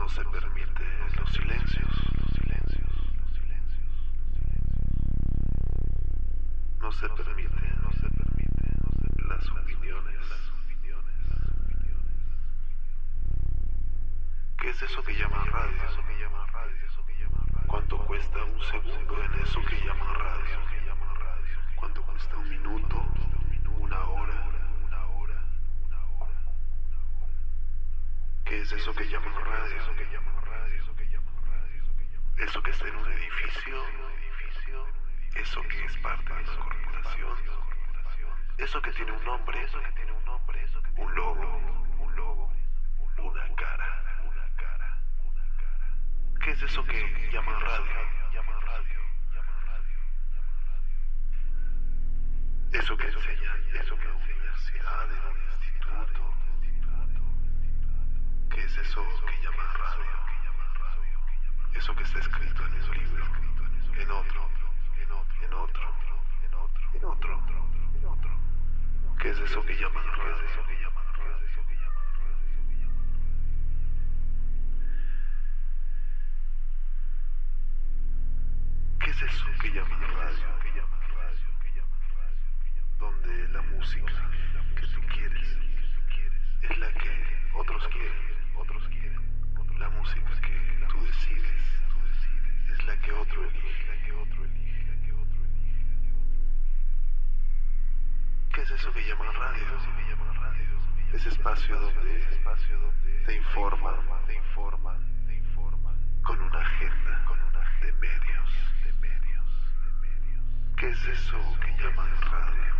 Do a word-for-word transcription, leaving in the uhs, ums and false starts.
No se permite los silencios. No se permite, no se permite las opiniones. ¿Qué es eso que llaman radio? ¿Cuánto cuesta un segundo en eso que llaman radio? ¿Cuánto cuesta un minuto? ¿Una hora? ¿Qué es eso que llaman radio? ¿Eso que está en un edificio? ¿Eso que es parte de una corporación? ¿Eso que tiene un nombre? Un logo, un logo, una cara. ¿Qué es eso que llaman radio? Eso que enseñan, eso que en la universidad, en un instituto. ¿Qué es eso que llaman radio? Eso que está escrito en un libro, en otro, en otro, en otro, en otro, en otro. ¿Qué es eso que llaman radio? ¿Qué es eso que llaman radio? Donde la música que tú quieres es la que otros quieren, otros quieren. La música que tú decides es la que otro elige, la que otro elige, la que otro elige. ¿Qué es eso que llaman radio? Ese espacio donde te informan, te informan, te informan con una agenda, con una de medios, de medios, de medios. ¿Qué es eso que llaman radio?